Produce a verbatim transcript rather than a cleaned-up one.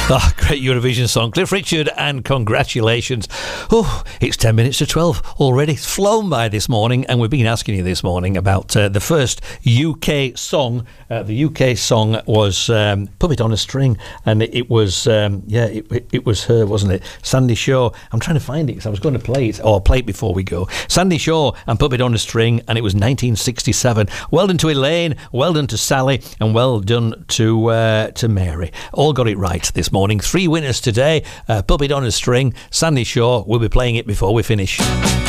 Oh, great Eurovision song. Cliff Richard, and congratulations. Oh, it's ten minutes to twelve already. It's flown by this morning, and we've been asking you this morning about uh, the first U K song. Uh, the U K song was um, Puppet on a String, and it, it was, um, yeah, it, it, it was her, wasn't it? Sandie Shaw. I'm trying to find it because I was going to play it, or play it before we go. Sandie Shaw and Puppet on a String, and it was nineteen sixty-seven. Well done to Elaine, well done to Sally, and well done to uh, to Mary. All got it right this morning. Three winners today. Uh, Puppet on a String, Sandie Shaw. We'll be playing it before we finish.